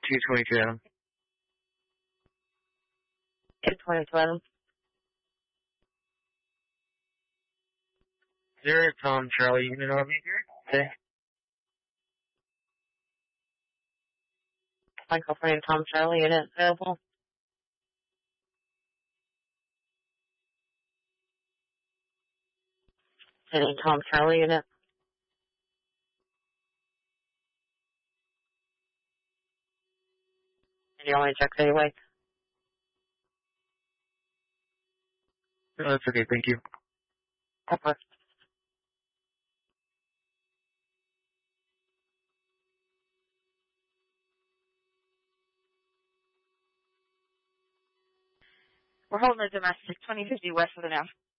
222 Adam. 222 Adam. 0 Tom Charlie Unit on me here. Okay. Michael Frank Tom Charlie Unit available. Any Tom Charlie Unit. And you only check anyway. No, that's okay, thank you. Okay. We're holding a domestic 2050 west of the now.